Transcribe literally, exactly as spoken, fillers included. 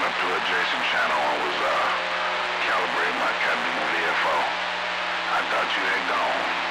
up to adjacent channel and was uh, calibrating my cabin V F O. I thought you had gone.